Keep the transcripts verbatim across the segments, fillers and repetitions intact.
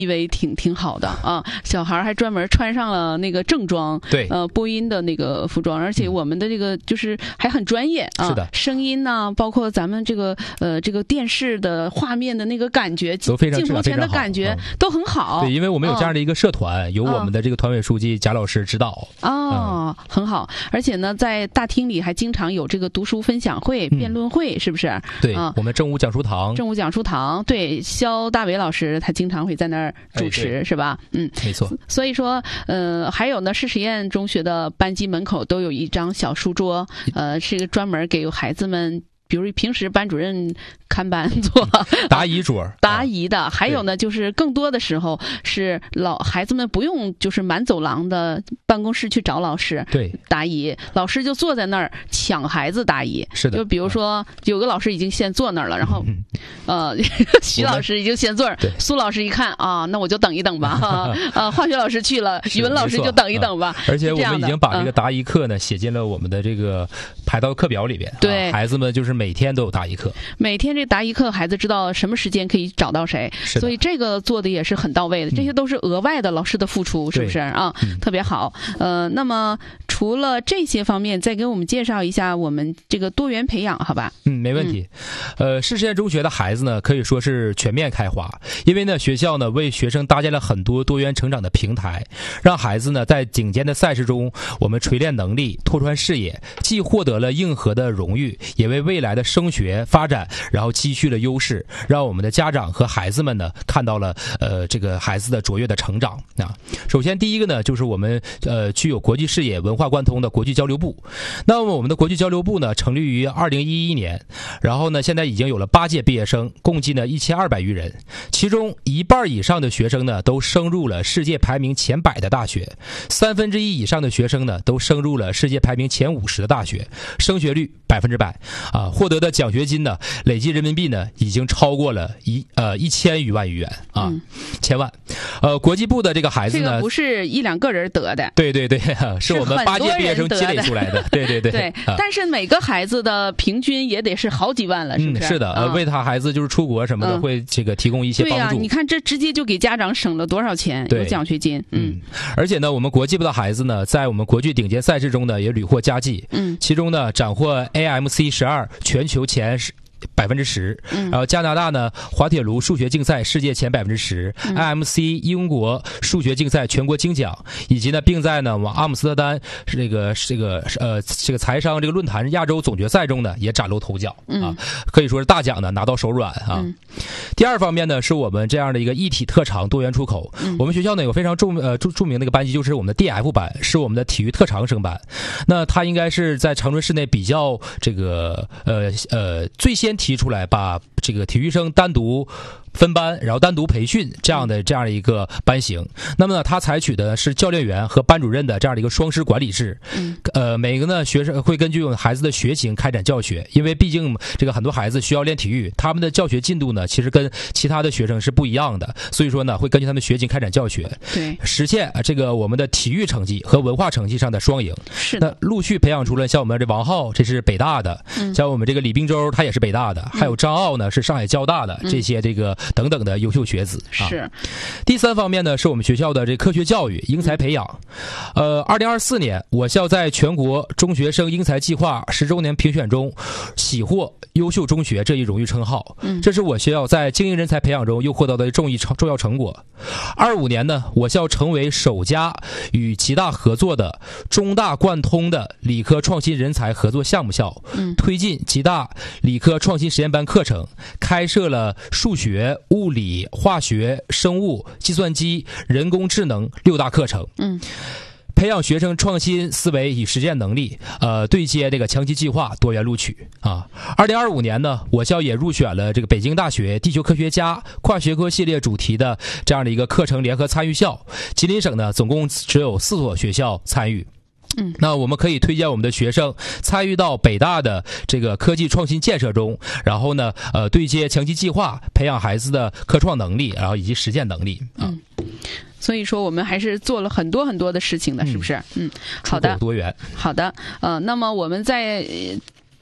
以为挺挺好的啊，小孩还专门穿上了那个正装， 对， 呃，播音的那个服装，而且我们的这个就是还很专业啊， 是的， 声音呢，包括咱们这个呃这个电视的画面的那个感觉， 都非常镜头前的感觉都很好。 对，因为我们有这样的一个社团，有我们的这个团委书记贾老师指导。 哦，很好，而且呢，在大厅里还经常有这个读书分享会、辩论会，是不是？ 对，我们正午讲书堂， 正午讲书堂，对，肖大伟老师他经常会在那儿主持，是吧？嗯， 没错。 所以说，呃，还有呢，市实验中学的班级门口都有一张小书桌，呃，是一个专门给孩子们，比如平时班主任看班做答疑桌， 答疑的。还有呢，就是更多的时候是老孩子们不用就是满走廊的办公室去找老师， 对， 答疑，老师就坐在那儿抢孩子答疑。 是的， 就比如说有个老师已经先坐那儿了，然后呃，徐老师已经先坐那儿，苏老师一看啊，那我就等一等吧。啊，呃，化学老师去了，语文老师就等一等吧。 而且我们已经把这个答疑课呢写进了我们的这个排到课表里边。 对， 孩子们就是每天都有答疑课， 每天这答疑课孩子知道什么时间可以找到谁，所以这个做的也是很到位的。这些都是额外的老师的付出，是不是啊？特别好。呃，那么除了这些方面，再给我们介绍一下我们这个多元培养，好吧？ 嗯，没问题。呃，市实验中学的孩子呢，可以说是全面开花，因为呢，学校呢为学生搭建了很多多元成长的平台，让孩子呢在顶尖的赛事中，我们锤炼能力、拓宽视野，既获得了硬核的荣誉，也为未来的升学发展然后积蓄了优势，让我们的家长和孩子们呢看到了呃这个孩子的卓越的成长啊。首先第一个呢，就是我们呃具有国际视野、文化贯通的国际交流部。那么我们的国际交流部呢，成立于二零一一年，然后呢现在已经有了八届毕业生，共计呢一千二百余人，其中一半以上的学生呢都升入了世界排名前百的大学，三分之一以上的学生呢都升入了世界排名前五十的大学，升学率百分之百啊，获得的奖学金呢累计人民币呢已经超过了一呃一千余万余元啊，嗯、千万。呃，国际部的这个孩子呢， 这个不是一两个人得的， 对对对，是我们八届毕业生积累出来的，对对对。 对， 啊、 但是每个孩子的平均也得是好几万了，是不是？ 嗯、是的，呃，为他孩子就是出国什么的，嗯、会这个提供一些帮助。 对呀、啊，你看这直接就给家长省了多少钱？有奖学金，嗯。 嗯而且呢，我们国际部的孩子呢，在我们国际顶尖赛事中呢，也屡获佳绩。嗯，其中呢，斩获 A M C 十二全球前十。百分之十，然后加拿大呢滑铁卢数学竞赛世界前百分之十 ，I M C 英国数学竞赛全国金奖，以及呢并在呢我们阿姆斯特丹这个这个呃这个财商这个论坛亚洲总决赛中呢也崭露头角啊，可以说是大奖呢拿到手软啊。嗯、第二方面呢是我们这样的一个一体特长多元出口，嗯、我们学校呢有非常著呃著著名的一个班级，就是我们的 D F 班，是我们的体育特长生班，那它应该是在长春市内比较这个呃呃最先提出来把这个体育生单独分班，然后单独培训这样的这样的一个班型。那么呢，他采取的是教练员和班主任的这样的一个双师管理制。嗯，呃，每个呢学生会根据孩子的学情开展教学，因为毕竟这个很多孩子需要练体育，他们的教学进度呢其实跟其他的学生是不一样的，所以说呢会根据他们学情开展教学， 对， 实现这个我们的体育成绩和文化成绩上的双赢。 是的， 那陆续培养出了像我们这王浩，这是北大的，嗯、像我们这个李冰洲，他也是北大的，还有张傲呢是上海交大的，嗯、这些这个等等的优秀学子。啊、 是。 第三方面呢，是我们学校的这科学教育、英才培养。呃，二零二四年，我校在全国中学生英才计划十周年评选中，喜获优秀中学这一荣誉称号。嗯，这是我学校在精英人才培养中又获得的重一重要成果。二五年呢，我校成为首家与吉大合作的中大贯通的理科创新人才合作项目校，嗯，推进吉大理科创新实验班课程，开设了数学、物理、化学、生物、计算机、人工智能六大课程。嗯。培养学生创新思维与实践能力，呃，对接这个强基计划多元录取啊。二零二五年呢，我校也入选了这个北京大学地球科学家跨学科系列主题的这样的一个课程联合参与校。吉林省呢，总共只有四所学校参与。嗯，那我们可以推荐我们的学生参与到北大的这个科技创新建设中，然后呢，呃，对接强基计划，培养孩子的科创能力，然后以及实践能力啊。嗯， 所以说我们还是做了很多很多的事情的，是不是？嗯，好的， 多元， 好的，呃，那么我们在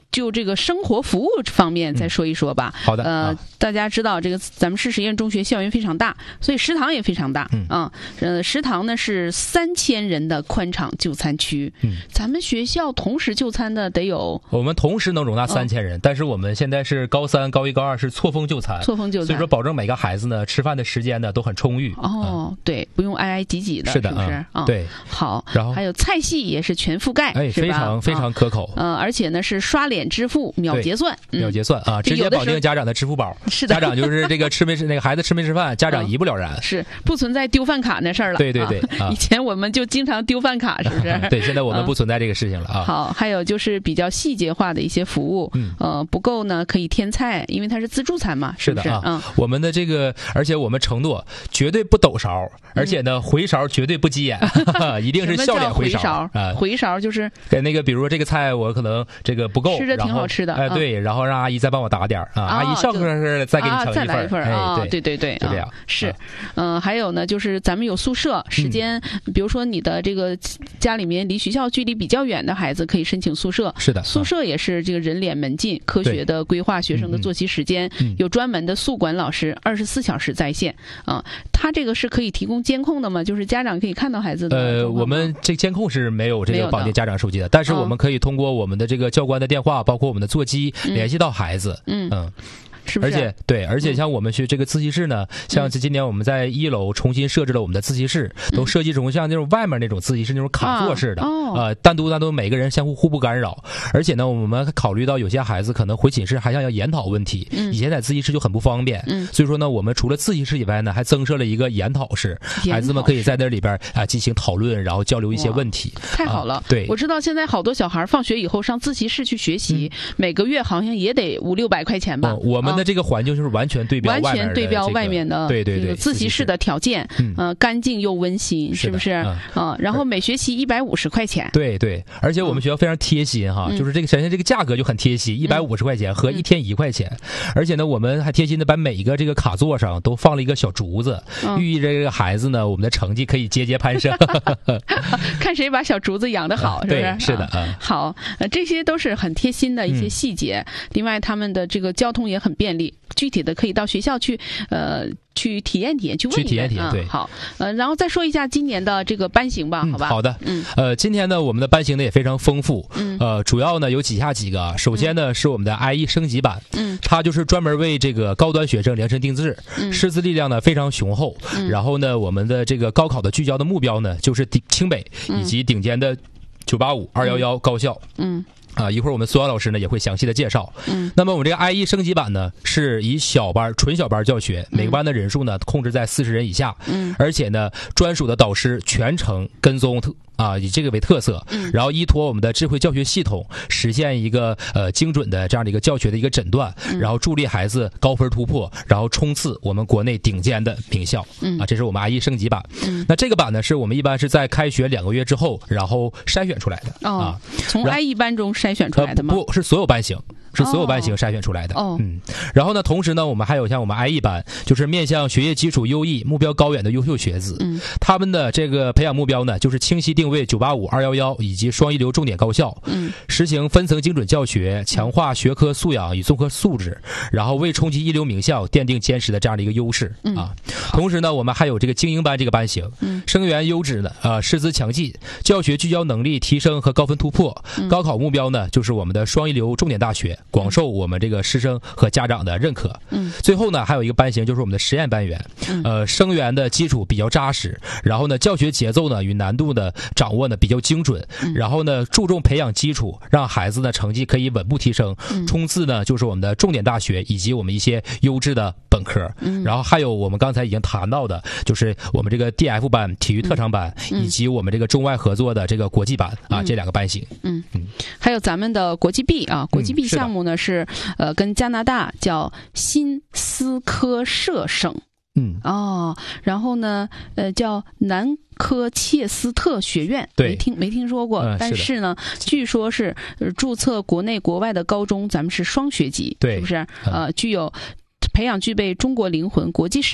就这个生活服务方面再说一说吧。 嗯、好的。 呃、 啊， 大家知道这个咱们市实验中学校园非常大，所以食堂也非常大。 嗯啊，呃，食堂呢是三千人的宽敞就餐区。 嗯， 咱们学校同时就餐的得有， 我们同时能容纳三千人，哦，但是我们现在是高三、高一、高二是错峰就餐， 错峰就餐， 所以说保证每个孩子呢吃饭的时间呢都很充裕。 哦， 嗯、 对，不用挨挨挤挤的， 是的， 是不是？ 嗯、对。 好， 然后还有菜系也是全覆盖， 哎， 是吧？ 非常非常可口。 呃，而且呢是刷脸支付、秒结算， 嗯、秒结算啊，直接绑定家长的支付宝。 是的， 家长就是这个吃没吃那个孩子吃没吃饭，家长一不了然。 嗯、是不存在丢饭卡那事儿了。 对对对， 啊啊，以前我们就经常丢饭卡，是不是？ 对，现在我们不存在这个事情了啊。 好，还有就是比较细节化的一些服务， 嗯， 呃，不够呢可以添菜，因为它是自助餐嘛，是不是？ 是的啊， 嗯， 我们的这个，而且我们承诺绝对不抖勺，而且呢回勺绝对不急眼，嗯、一定是笑脸回勺啊。回勺就是给那个，比如说这个菜我可能这个不够， 吃着挺好吃的， 哎，对，然后让阿姨再帮我打点啊，阿姨笑呵呵的再给你盛一份，再来一份啊，对对对， 就这样。 是，嗯，还有呢，就是咱们有宿舍时间，比如说你的这个家里面离学校距离比较远的孩子可以申请宿舍， 是的， 宿舍也是这个人脸门禁，科学的规划学生的作息时间，有专门的宿管老师，二十四小时在线啊。他这个是可以提供监控的吗？就是家长可以看到孩子的。 呃，我们这监控是没有这个绑定家长手机的，但是我们可以通过我们的这个教官的电话，包括我们的座机联系到孩子。 嗯嗯。 是不是？ 而且对，而且像我们学这个自习室呢，嗯、像今年我们在一楼重新设置了我们的自习室，嗯、都设计成像那种外面那种自习室那种卡座式的，啊、 哦呃，单独单独每个人相互互不干扰。而且呢，我们考虑到有些孩子可能回寝室还想要研讨问题，嗯、以前在自习室就很不方便， 嗯、 所以说呢，我们除了自习室以外呢，还增设了一个研讨室，孩子们可以在那里边啊进行讨论，然后交流一些问题。 太好了， 啊、对， 我知道现在好多小孩放学以后上自习室去学习，嗯、每个月好像也得五六百块钱吧。 嗯、我们的这个环境就是完全对标完全对标外面的对对对自习室的条件， 嗯， 呃，干净又温馨，是不是？啊，然后每学期一百五十块钱。 对对，而且我们学校非常贴心哈，就是这个首先这个价格就很贴心，一百五十块钱和一天一块钱，而且呢，我们还贴心的把每一个这个卡座上都放了一个小竹子，寓意这个孩子呢，我们的成绩可以节节攀升。 看谁把小竹子养得好，是不是？ 是的啊。 好，这些都是很贴心的一些细节。另外，他们的这个交通也很便利。具体的可以到学校去，呃，去体验体验，去问一问。 去体验体验，对。 嗯、好，呃，然后再说一下今年的这个班型吧， 嗯、 好吧？ 好的， 嗯， 呃，今天呢，我们的班型呢也非常丰富， 嗯， 呃，主要呢有以下几个，首先呢、嗯、是我们的 I E 升级版， 嗯， 它就是专门为这个高端学生量身定制， 嗯， 师资力量呢非常雄厚， 嗯， 然后呢，我们的这个高考的聚焦的目标呢就是顶清北以及顶尖的九八五、二一一高校， 嗯。 啊，一会儿我们苏阳老师呢也会详细的介绍。 嗯， 那么我们这个 I E 升级版呢，是以小班纯小班教学，每个班的人数呢控制在四十人以下。 嗯， 而且呢，专属的导师全程跟踪特。啊，以这个为特色， 嗯， 然后依托我们的智慧教学系统，实现一个呃精准的这样的一个教学的一个诊断， 嗯、 然后助力孩子高分突破，然后冲刺我们国内顶尖的名校。 嗯， 啊，这是我们 I E 升级版。 嗯， 那这个版呢，是我们一般是在开学两个月之后，然后筛选出来的。 哦、 啊， 从 I E 班中筛选出来的吗？ 呃、不是所有班型。是所有班型筛选出来的。 哦， 嗯，然后呢，同时呢，我们还有像我们 I E 班，就是面向学业基础优异、目标高远的优秀学子。 嗯， 他们的这个培养目标呢，就是清晰定位九八五、二一一以及双一流重点高校。 嗯， 实行分层精准教学，强化学科素养与综合素质，然后为冲击一流名校奠定坚实的这样的一个优势。 嗯、 啊，同时呢，我们还有这个精英班这个班型， 嗯， 生源优质的啊，师资强劲，教学聚焦能力提升和高分突破。 嗯、 高考目标呢，就是我们的双一流重点大学，广受我们这个师生和家长的认可。 嗯， 最后呢，还有一个班型就是我们的实验班员， 嗯、 呃，生源的基础比较扎实，然后呢，教学节奏呢与难度的掌握呢比较精准， 嗯、 然后呢，注重培养基础，让孩子呢成绩可以稳步提升， 嗯、 冲刺呢就是我们的重点大学以及我们一些优质的本科。 嗯， 然后还有我们刚才已经谈到的，就是我们这个 D F 班体育特长班， 嗯、 以及我们这个中外合作的这个国际班啊， 嗯、 这两个班型。 嗯嗯，还有咱们的国际 B 啊，国际 B 项目呢、 嗯、 是, 是呃跟加拿大叫新斯科舍省。 嗯哦，然后呢，呃，叫南科切斯特学院， 对， 没听没听说过， 嗯、 但是呢，据说是、呃、注册国内国外的高中，咱们是双学籍， 对， 是不是？ 嗯、 呃，具有培养具备中国灵魂、国际视野、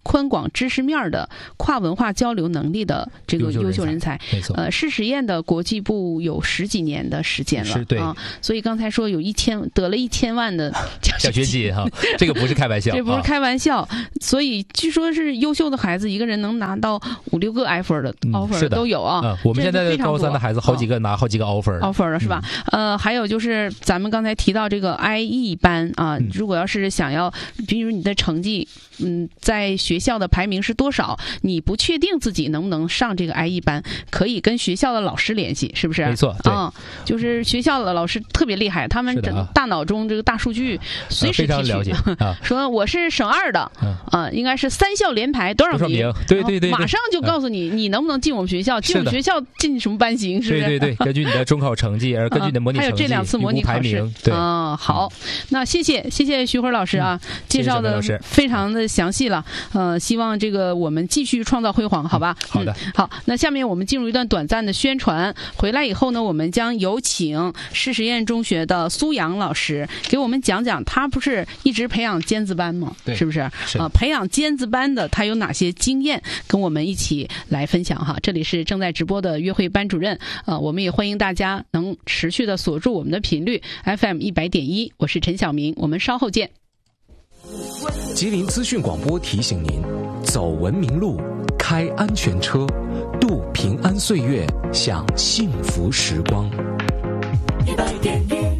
宽广知识面的、跨文化交流能力的这个优秀人才。 没错， 呃，市实验的国际部有十几年的时间了， 是对啊，所以刚才说有一千得了一千万的奖学金哈，这个不是开玩笑， 这不是开玩笑。啊、所以据说是优秀的孩子一个人能拿到五六个 offer 的 offer、嗯、都有啊、 嗯。我们现在的高三的孩子好几个拿好几个 offer offer 了是吧？嗯、呃，还有就是咱们刚才提到这个 I E 班啊，如果要是想要，比如你的成绩，嗯，在学校的排名是多少，你不确定自己能不能上这个 I E 班，可以跟学校的老师联系，是不是？ 没错，对， 嗯，就是学校的老师特别厉害，他们大脑中这个大数据随时提取， 非常了解啊。 说我是省二的，啊，应该是三校连排多少名？ 对对对， 马上就告诉你，你能不能进我们学校？进我们学校进什么班型？是不是？ 对对对，根据你的中考成绩，而根据你的模拟成绩， 还有这两次模拟考试， 对， 啊，好，那谢谢谢谢徐辉老师啊，介绍的非常的详细了，呃，希望这个我们继续创造辉煌，好吧？ 好的， 好，那下面我们进入一段短暂的宣传，回来以后呢，我们将有请市实验中学的苏阳老师给我们讲讲，他不是一直培养尖子班吗？ 对， 是不是？ 是啊，培养尖子班的他有哪些经验，跟我们一起来分享哈。这里是正在直播的约会班主任，呃，我们也欢迎大家能持续的锁住我们的频率 F M 一百点一，我是陈晓明，我们稍后见。 吉林资讯广播提醒您：走文明路，开安全车，度平安岁月，享幸福时光。一百点一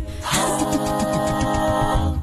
好。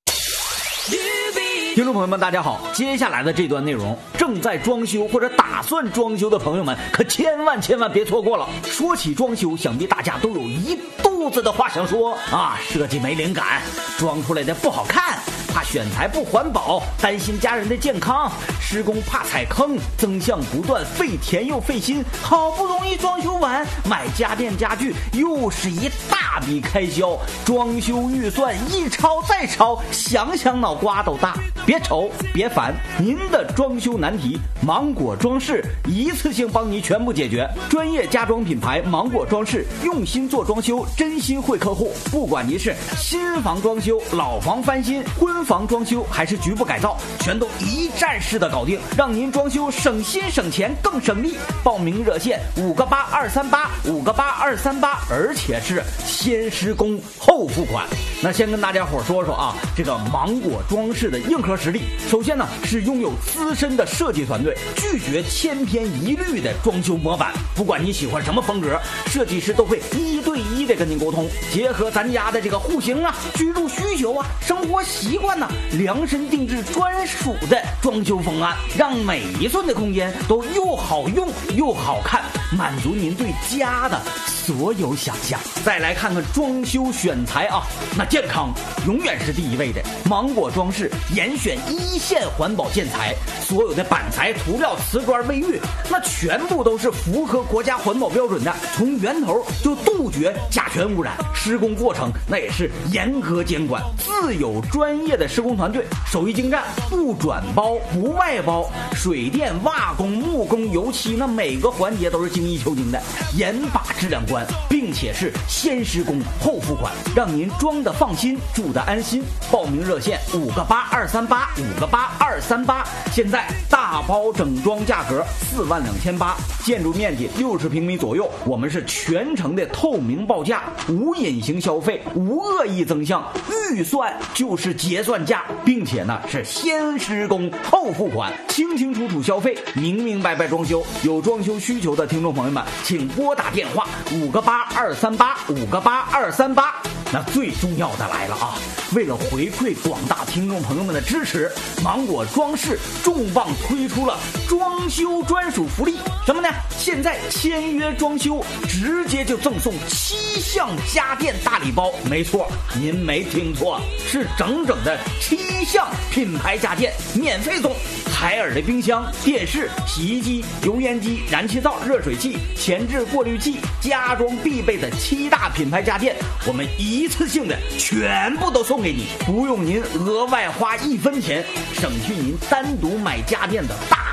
听众朋友们，大家好！接下来的这段内容，正在装修或者打算装修的朋友们，可千万千万别错过了。说起装修，想必大家都有一肚子的话想说啊，设计没灵感，装出来的不好看，怕选材不环保，担心家人的健康，施工怕踩坑，增项不断，费钱又费心，好不容易装修完，买家电家具又是一大笔开销，装修预算一超再超，想想脑瓜都大。别愁别烦，您的装修难题芒果装饰一次性帮你全部解决。专业家装品牌芒果装饰，用心做装修，真心惠客户。不管您是新房装修、老房翻新、婚房装修还是局部改造，全都一站式的搞定，让您装修省心省钱更省力。报名热线五个八二三八五个八二三八，而且是先施工后付款。那先跟大家伙说说啊，这个芒果装饰的硬核实力。首先呢，是拥有资深的设计团队，拒绝千篇一律的装修模板。不管你喜欢什么风格，设计师都会一对一的跟您沟通，结合咱家的这个户型啊、居住需求啊、生活习惯呢、啊，量身定制专属的装修方案，让每一寸的空间都又好用又好看，满足您对家的所有想象。再来看看装修选材啊，那健康永远是第一位的。芒果装饰严选一线环保建材，所有的板材、涂料、瓷砖、卫浴，那全部都是符合国家环保标准的，从源头就杜绝甲醛污染。施工过程那也是严格监管，自有专业的施工团队，手艺精湛，不转包不外包，水电、瓦工、木工、油漆，那每个环节都是精益求精的，严把质量关，并且是先施工后付款，让您装的放心，住的安心。报名热线五个八二三八五个八二三八，现在大包整装价格四万两千八，建筑面积六十平米左右，我们是全程的透明报价，无隐形消费，无恶意增项，预算就是结算价，并且呢是先施工后付款，清清楚楚消费，明明白白装修。有装修需求的听众朋友们，请拨打电话五个八二三八五个八二三八。那最重要的来了啊！为了回馈广大听众朋友们的支持，芒果装饰重磅推出了装修专属福利，什么呢？现在签约装修直接就赠送七项家电大礼包，没错，您没听错，是整整的七项品牌家电免费送。海尔的冰箱、电视、洗衣机、油烟机、燃气灶、热水器、前置过滤器，家装必备的七大品牌家电，我们一次性的全部都送给你，不用您额外花一分钱，省去您单独买家电的大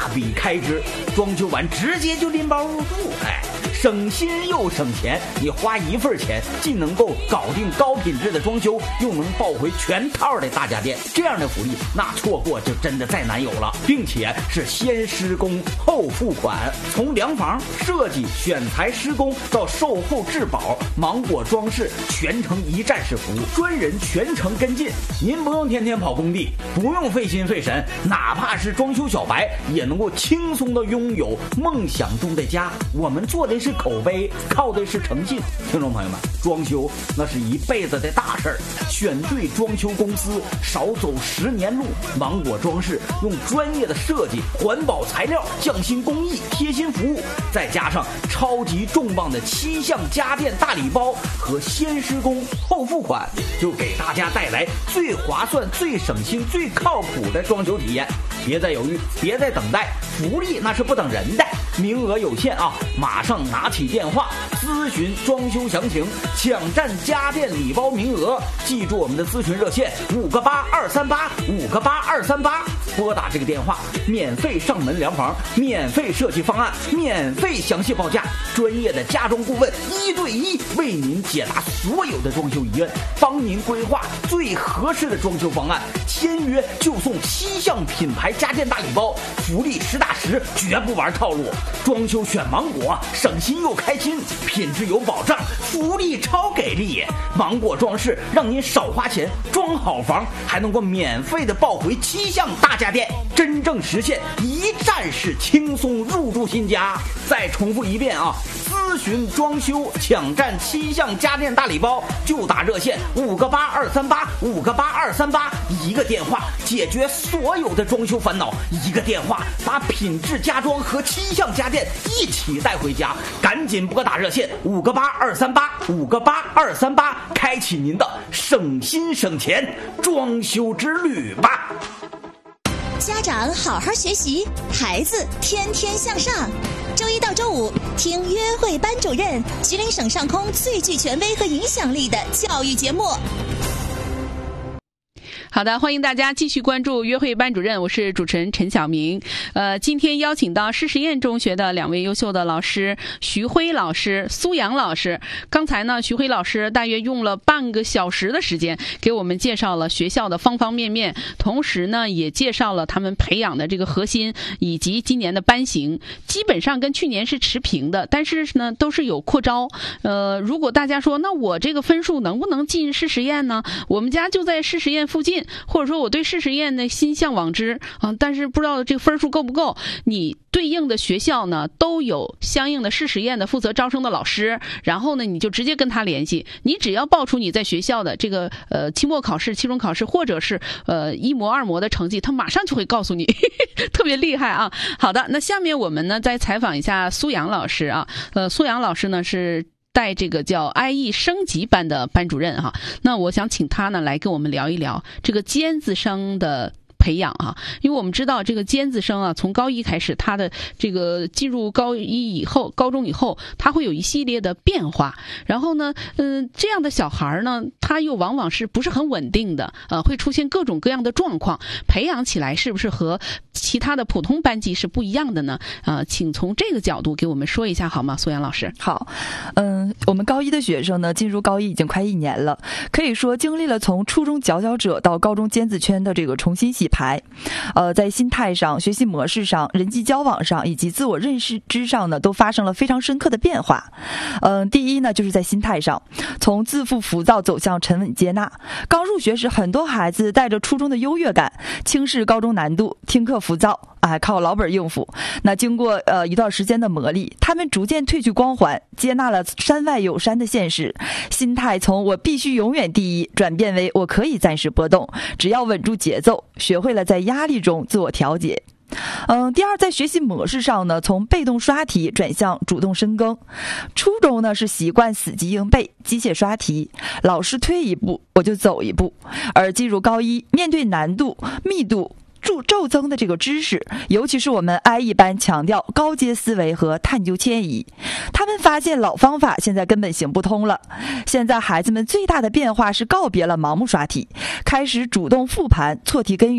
大笔开支，装修完直接就拎包入住，哎，省心又省钱。你花一份钱，既能够搞定高品质的装修，又能抱回全套的大家电，这样的福利那错过就真的再难有了，并且是先施工后付款，从量房设计、选材、施工到售后质保，芒果装饰全程一站式服务，专人全程跟进。您不用天天跑工地，不用费心费神，哪怕是装修小白也能够轻松的拥有梦想中的家。我们做的是口碑，靠的是诚信。听众朋友们，装修那是一辈子的大事儿，选对装修公司，少走十年路。芒果装饰用专业的设计、环保材料、匠心工艺、贴心服务，再加上超级重磅的七项家电大礼包和先施工后付款，就给大家带来最划算、最省心、最靠谱的装修体验。别再犹豫，别再等待，福利那是不等人的，名额有限啊！马上拿起电话咨询装修详情，抢占家电礼包名额。记住我们的咨询热线五个八二三八五个八二三八，拨打这个电话，免费上门量房，免费设计方案，免费详细报价，专业的家装顾问一对一为您解答所有的装修疑问，帮您规划最合适的装修方案。签约就送七项品牌家电大礼包，福利实打实，绝不玩套路。装修选芒果，省心又开心，品质有保障，福利超给力。芒果装饰让您少花钱装好房，还能够免费的抱回七项大家电，真正实现一站式轻松入住新家。再重复一遍啊，咨询装修抢占七项家电大礼包，就打热线五个八二三八五个八二三八，一个电话解决所有的装修烦恼，一个电话把品质家装和七项家电一起带回家。赶紧拨打热线五个八二三八五个八二三八，开启您的省心省钱装修之旅吧。 家长好好学习，孩子天天向上。周一到周五听约会班主任，吉林省上空最具权威和影响力的教育节目。 好的，欢迎大家继续关注约会班主任，我是主持人陈晓明。呃，今天邀请到施实验中学的两位优秀的老师，徐辉老师、苏阳老师。刚才呢，徐辉老师大约用了半个小时的时间，给我们介绍了学校的方方面面，同时呢，也介绍了他们培养的这个核心以及今年的班型，基本上跟去年是持平的，但是呢，都是有扩招。呃，如果大家说，那我这个分数能不能进施实验呢？我们家就在施实验附近。或者说我对施实验呢心向往之啊，但是不知道这个分数够不够。你对应的学校呢都有相应的施实验的负责招生的老师，然后呢你就直接跟他联系，你只要报出你在学校的这个呃期末考试、期中考试或者是呃一模二模的成绩，他马上就会告诉你，特别厉害啊。好的，那下面我们呢再采访一下苏阳老师啊，呃苏阳老师呢是带这个叫 I E 升级班的班主任哈，那我想请他呢来跟我们聊一聊这个尖子生的培养啊，因为我们知道这个尖子生啊，从高一开始，他的这个进入高一以后、高中以后，他会有一系列的变化。然后呢，嗯、呃，这样的小孩呢，他又往往是不是很稳定的，呃，会出现各种各样的状况，培养起来是不是和其他的普通班级是不一样的呢？啊、呃，请从这个角度给我们说一下好吗，苏阳老师？ 好，嗯，我们高一的学生呢，进入高一已经快一年了，可以说经历了从初中佼佼者到高中尖子圈的这个重新洗牌，呃，在心态上、学习模式上、人际交往上以及自我认识之上呢，都发生了非常深刻的变化。嗯、呃，第一呢，就是在心态上，从自负浮躁走向沉稳接纳。刚入学时，很多孩子带着初中的优越感，轻视高中难度，听课浮躁。啊，靠老本应付。那经过呃一段时间的磨砺，他们逐渐褪去光环，接纳了山外有山的现实，心态从我必须永远第一转变为我可以暂时波动，只要稳住节奏，学会了在压力中自我调节。嗯，第二，在学习模式上呢，从被动刷题转向主动深耕。初中呢是习惯死记硬背、机械刷题，老师推一步我就走一步，而进入高一，面对难度、密度骤增的这个知识，尤其是我们 I E 班强调高阶思维和探究迁移，他们发现老方法现在根本行不通了。现在孩子们最大的变化是告别了盲目刷题，开始主动复盘、错题根源，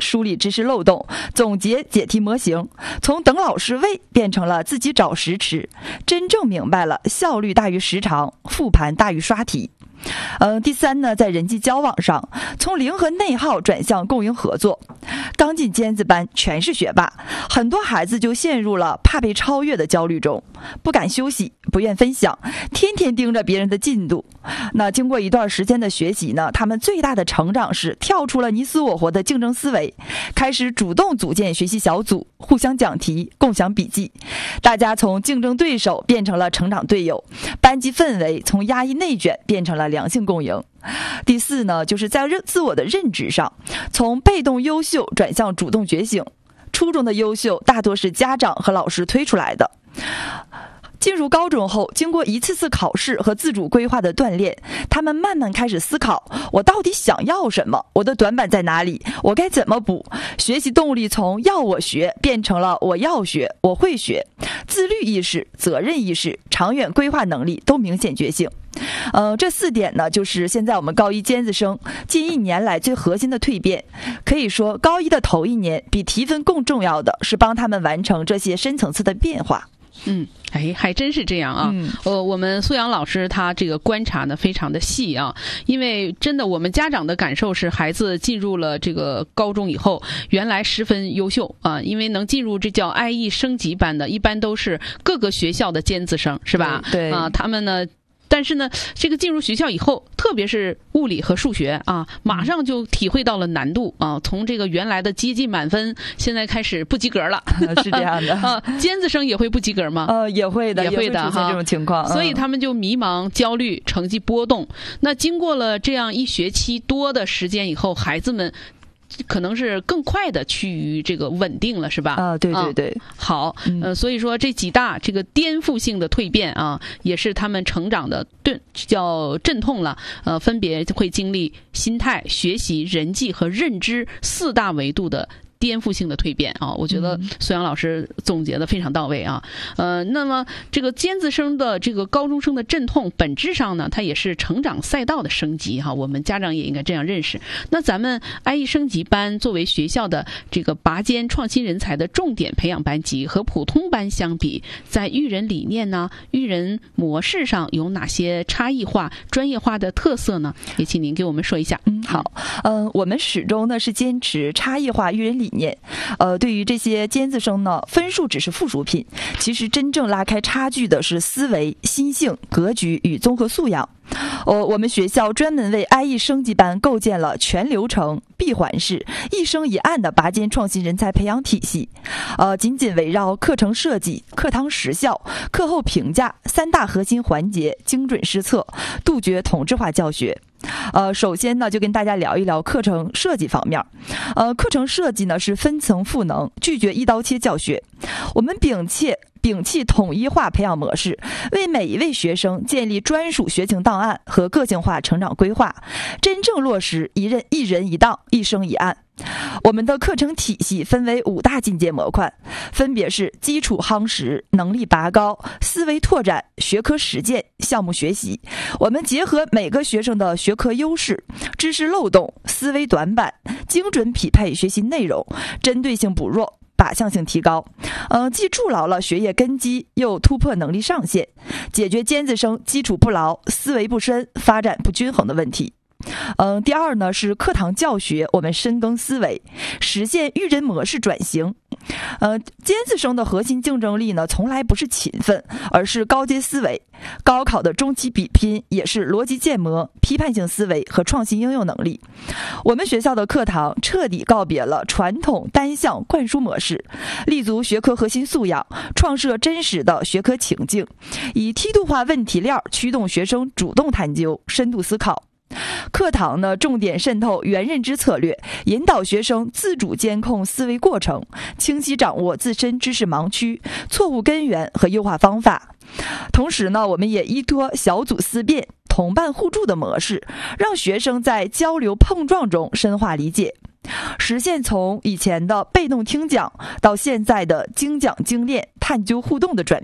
梳理知识漏洞，总结解题模型，从等老师喂变成了自己找食吃，真正明白了效率大于时长，复盘大于刷题。嗯，第三呢，在人际交往上，从零和内耗转向共赢合作。刚进尖子班全是学霸，很多孩子就陷入了怕被超越的焦虑中，不敢休息，不愿分享，天天盯着别人的进度。那经过一段时间的学习呢，他们最大的成长是跳出了你死我活的竞争思维，开始主动组建学习小组，互相讲题，共享笔记。大家从竞争对手变成了成长队友，班级氛围从压抑内卷变成了良性共赢。第四呢，就是在自我的认知上，从被动优秀转向主动觉醒。初中的优秀大多是家长和老师推出来的。进入高中后，经过一次次考试和自主规划的锻炼，他们慢慢开始思考，我到底想要什么？我的短板在哪里？我该怎么补？学习动力从要我学变成了我要学，我会学。自律意识、责任意识、长远规划能力都明显觉醒。呃，这四点呢，就是现在我们高一尖子生近一年来最核心的蜕变。可以说，高一的头一年比提分更重要的是帮他们完成这些深层次的变化。 嗯，哎，还真是这样啊。嗯，呃，我们苏阳老师他这个观察呢非常的细啊，因为真的我们家长的感受是，孩子进入了这个高中以后，原来十分优秀啊，因为能进入这叫 I E 升级班的，一般都是各个学校的尖子生，是吧？ 对啊，他们呢。但是呢，这个进入学校以后，特别是物理和数学啊，马上就体会到了难度啊。从这个原来的接近满分，现在开始不及格了， 是这样的啊。尖子生也会不及格吗？ 呃，也会的， 也会的哈。这种情况， 所以他们就迷茫、焦虑、成绩波动。那经过了这样一学期多的时间以后，孩子们可能是更快的趋于这个稳定了，是吧？ 啊，对对对。 嗯、好，呃，所以说这几大这个颠覆性的蜕变啊，也是他们成长的顿叫阵痛了。呃，分别会经历心态、学习、人际和认知四大维度的颠覆性的蜕变啊，我觉得苏阳老师总结的非常到位啊。呃，那么这个尖子生的这个高中生的阵痛，本质上呢，它也是成长赛道的升级哈。我们家长也应该这样认识。那咱们 I E 升级班作为学校的这个拔尖创新人才的重点培养班级，和普通班相比，在育人理念呢、育人模式上有哪些差异化、专业化的特色呢？也请您给我们说一下。 嗯，好，嗯、呃，我们始终呢是坚持差异化育人理念。呃，对于这些尖子生呢，分数只是附属品，其实真正拉开差距的是思维、心性、格局与综合素养。呃，我们学校专门为 I E 升级班构建了全流程、闭环式、一生一案的拔尖创新人才培养体系。呃，紧紧围绕课程设计、课堂实效、课后评价三大核心环节，精准施策，杜绝同质化教学。呃，首先呢，就跟大家聊一聊课程设计方面。呃，课程设计呢是分层赋能，拒绝一刀切教学。我们摒弃摒弃统一化培养模式，为每一位学生建立专属学情档案和个性化成长规划，真正落实一人一人一档、一生一案。我们的课程体系分为五大进阶模块，分别是基础夯实、能力拔高、思维拓展、学科实践、项目学习。我们结合每个学生的学科优势、知识漏洞、思维短板，精准匹配学习内容，针对性补弱，靶向性提高，呃，既筑牢了学业根基，又突破能力上限，解决尖子生基础不牢、思维不深、发展不均衡的问题。嗯、呃，第二呢是课堂教学，我们深耕思维，实现育人模式转型。呃，尖子生的核心竞争力呢，从来不是勤奋，而是高阶思维。高考的中期比拼也是逻辑建模、批判性思维和创新应用能力。我们学校的课堂彻底告别了传统单向灌输模式，立足学科核心素养，创设真实的学科情境，以梯度化问题链驱动学生主动探究、深度思考。课堂呢，重点渗透原认知策略，引导学生自主监控思维过程，清晰掌握自身知识盲区、错误根源和优化方法。同时呢，我们也依托小组思辨、同伴互助的模式，让学生在交流碰撞中深化理解，实现从以前的被动听讲到现在的精讲精练、探究互动的转变。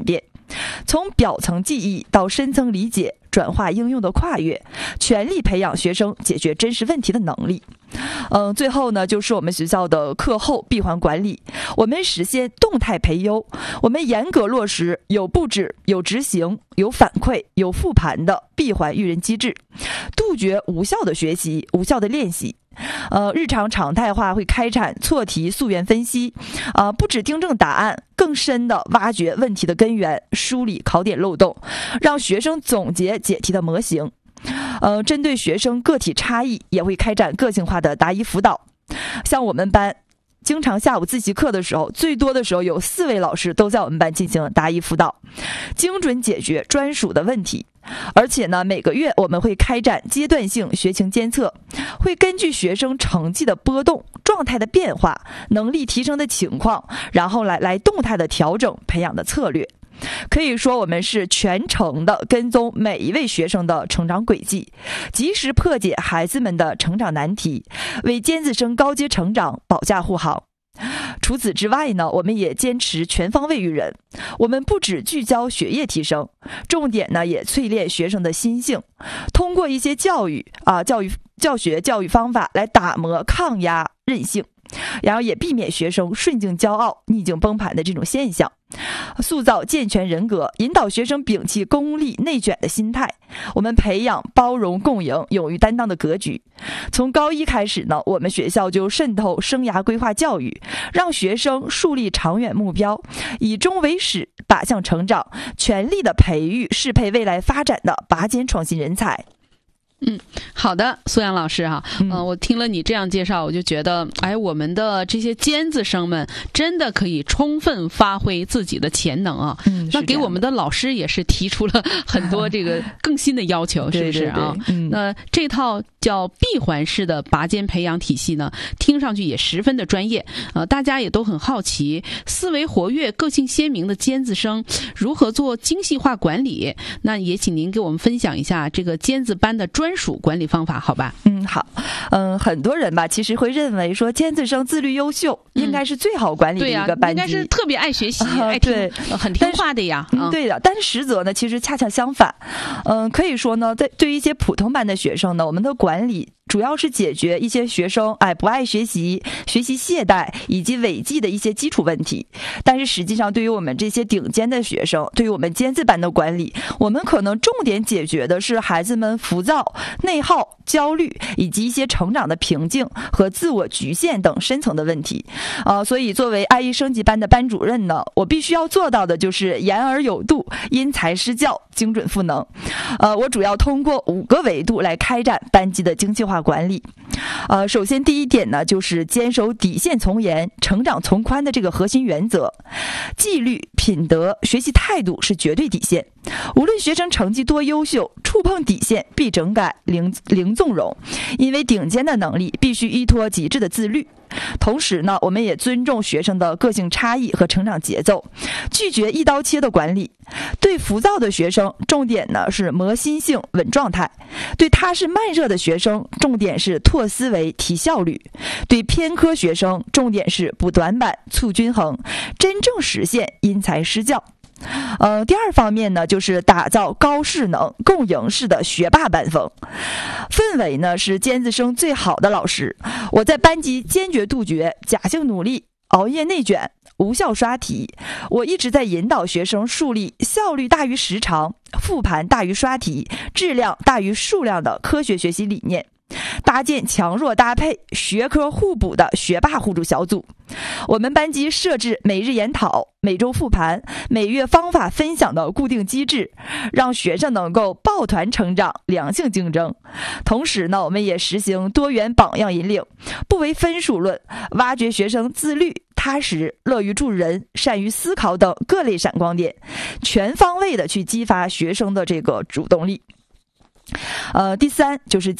从表层记忆到深层理解、转化应用的跨越，全力培养学生解决真实问题的能力。嗯，最后呢，就是我们学校的课后闭环管理，我们实现动态培优，我们严格落实有布置、有执行、有反馈、有复盘的闭环育人机制，杜绝无效的学习、无效的练习。呃，日常常态化会开展错题溯源分析，啊、呃，不只订正答案，更深的挖掘问题的根源，梳理考点漏洞，让学生总结解题的模型。呃，针对学生个体差异，也会开展个性化的答疑辅导。像我们班，经常下午自习课的时候，最多的时候有四位老师都在我们班进行答疑辅导，精准解决专属的问题。而且呢，每个月我们会开展阶段性学情监测，会根据学生成绩的波动、状态的变化、能力提升的情况，然后来来动态的调整培养的策略。可以说，我们是全程的跟踪每一位学生的成长轨迹，及时破解孩子们的成长难题，为尖子生高阶成长保驾护航。除此之外呢，我们也坚持全方位育人。我们不只聚焦学业提升，重点呢也淬炼学生的心性，通过一些教育啊、教育教学教育方法来打磨抗压韧性，然后也避免学生顺境骄傲、逆境崩盘的这种现象，塑造健全人格，引导学生摒弃功利内卷的心态。我们培养包容共赢、勇于担当的格局。从高一开始呢，我们学校就渗透生涯规划教育，让学生树立长远目标，以终为始，靶向成长，全力的培育适配未来发展的拔尖创新人才。 嗯，好的，苏阳老师哈，嗯、呃，我听了你这样介绍，我就觉得，哎，我们的这些尖子生们真的可以充分发挥自己的潜能啊。嗯，那给我们的老师也是提出了很多这个更新的要求，是不是啊？ 对对对嗯、 那这套叫闭环式的拔尖培养体系呢，听上去也十分的专业，呃，大家也都很好奇，思维活跃、个性鲜明的尖子生如何做精细化管理？那也请您给我们分享一下这个尖子班的专专属管理方法，好吧？ 嗯，好，嗯，很多人吧，其实会认为说尖子生自律优秀，嗯、应该是最好管理的一个班级， 对啊、应该是特别爱学习、 呃、 爱听、 对、 呃，很听话的呀。 嗯，对的。但是实则呢，其实恰恰相反。嗯，可以说呢，在对于一些普通班的学生呢，我们的管理主要是解决一些学生哎不爱学习、学习懈怠以及违纪的一些基础问题。但是实际上，对于我们这些顶尖的学生，对于我们尖子班的管理，我们可能重点解决的是孩子们浮躁、内耗、焦虑以及一些成长的瓶颈和自我局限等深层的问题。呃，所以作为爱一升级班的班主任呢，我必须要做到的就是言而有度、因材施教、精准赋能。呃，我主要通过五个维度来开展班级的精细化管理。呃，首先第一点呢，就是坚守底线从严、成长从宽的这个核心原则。纪律、品德、学习态度是绝对底线。无论学生成绩多优秀，触碰底线必整改，零零纵容。因为顶尖的能力必须依托极致的自律。同时呢，我们也尊重学生的个性差异和成长节奏，拒绝一刀切的管理。对浮躁的学生，重点呢是磨心性、稳状态；对踏实慢热的学生，重点是拓思维、提效率；对偏科学生，重点是补短板、促均衡，真正实现因材施教。呃，第二方面呢，就是打造高势能、共赢式的学霸班风。氛围呢是尖子生最好的老师。我在班级坚决杜绝假性努力、熬夜内卷、无效刷题。我一直在引导学生树立效率大于时长、复盘大于刷题、质量大于数量的科学学习理念。搭建强弱搭配、学科互补的学霸互助小组。我们班级设置每日研讨、每周复盘、每月方法分享的固定机制，让学生能够抱团成长、良性竞争。同时呢，我们也实行多元榜样引领，不为分数论，挖掘学生自律、踏实、乐于助人、善于思考等各类闪光点，全方位的去激发学生的这个主动力。呃，第三就是